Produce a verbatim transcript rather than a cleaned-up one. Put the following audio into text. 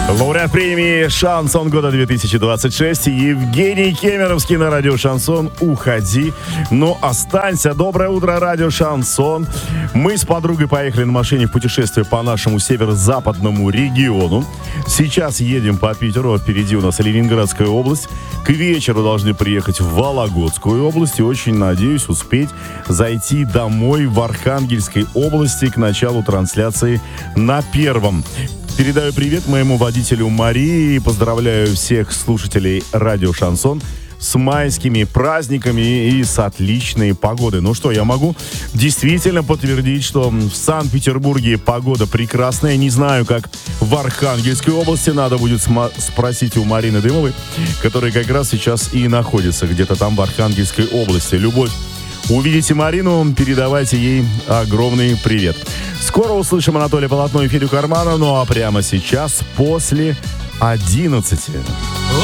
Лауреат премии «Шансон года две тысячи двадцать шесть» Евгений Кемеровский на радио «Шансон». Уходи, но останься. Доброе утро, радио «Шансон». Мы с подругой поехали на машине в путешествие по нашему северо-западному региону. Сейчас едем по Питеру, впереди у нас Ленинградская область. К вечеру должны приехать в Вологодскую область и очень надеюсь успеть зайти домой в Архангельской области к началу трансляции на Первом. Передаю привет моему водителю Марии и поздравляю всех слушателей радио «Шансон» с майскими праздниками и с отличной погодой. Ну что, я могу действительно подтвердить, что в Санкт-Петербурге погода прекрасная. Не знаю, как в Архангельской области. Надо будет см- спросить у Марины Дымовой, которая как раз сейчас и находится где-то там в Архангельской области. Любовь, увидите Марину, передавайте ей огромный привет. Скоро услышим Анатолия Полотно и Федю Кармана, ну а прямо сейчас, после одиннадцати.